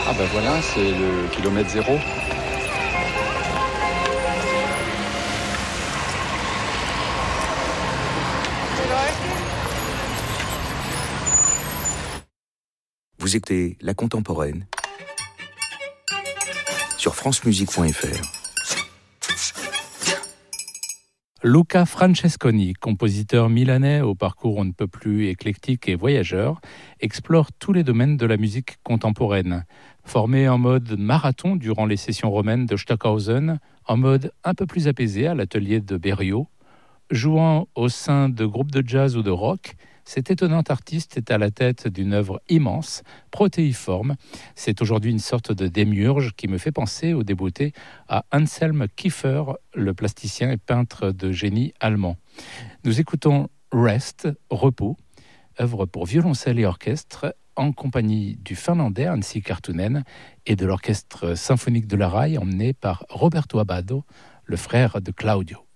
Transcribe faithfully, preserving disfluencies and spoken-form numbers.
Ah ben voilà, c'est le kilomètre zéro. Vous écoutez La Contemporaine sur francemusique point f r. Luca Francesconi, compositeur milanais au parcours on ne peut plus éclectique et voyageur, explore tous les domaines de la musique contemporaine. Formé en mode marathon durant les sessions romaines de Stockhausen, en mode un peu plus apaisé à l'atelier de Berio, jouant au sein de groupes de jazz ou de rock, cet étonnant artiste est à la tête d'une œuvre immense, protéiforme. C'est aujourd'hui une sorte de démiurge qui me fait penser au débeauté à Anselm Kiefer, le plasticien et peintre de génie allemand. Nous écoutons Rest, Repos, œuvre pour violoncelle et orchestre, en compagnie du finlandais Anssi Kartunen et de l'orchestre symphonique de la Rai, emmené par Roberto Abbado, le frère de Claudio.